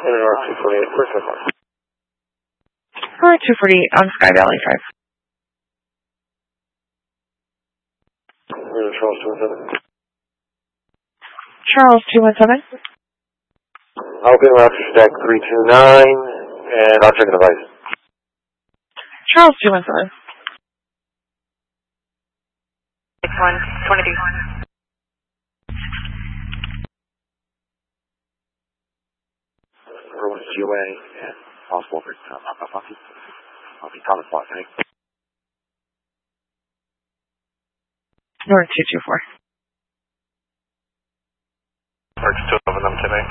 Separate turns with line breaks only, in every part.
North 248, where's that one?
We're 248 on Sky Valley Drive.
Charles 217.
Charles 217.
Okay, Roger stack 329, and I'll check the device.
Charles 217.
6123.
Road GOA, and possible for I'll be common spot, right?
North 224.
Parks 211 them today.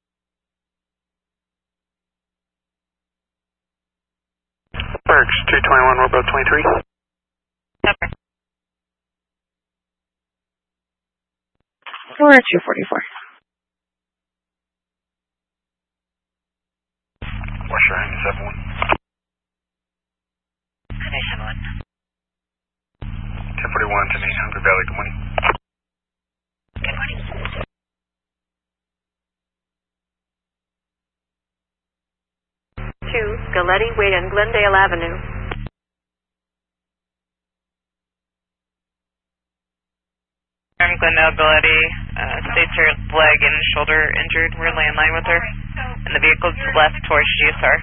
Parks 221, we're about 23.
We're 244.
What's your hang 71? 1041 to me, Hungry Valley, good morning.
Good morning. 2, Galetti, wait on Glendale Avenue.
Glendale Galetti, states her leg and shoulder injured. We're landline with her. And the vehicle's left towards GSR.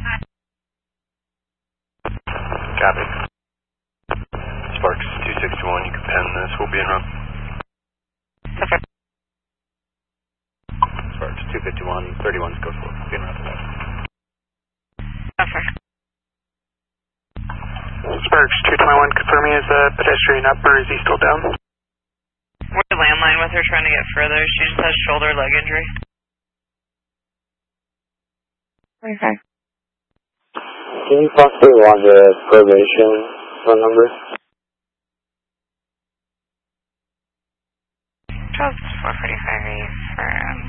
Copy. Sparks 261, you can pen this, we'll be en route.
Okay.
Sparks 251, 31's code 4, we'll be en route to that.
Okay.
Sparks 221, confirming is the pedestrian up or is he still down?
We're landline with her trying to get further. She just has shoulder leg injury.
Okay.
Can you possibly log the probation phone number?
Charles 445 from